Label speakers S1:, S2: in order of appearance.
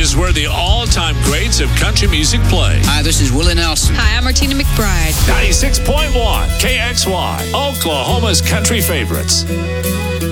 S1: is where the all-time greats of country music play.
S2: Hi, this is Willie Nelson.
S3: Hi, I'm Martina McBride.
S1: 96.1 KXY, Oklahoma's country favorites.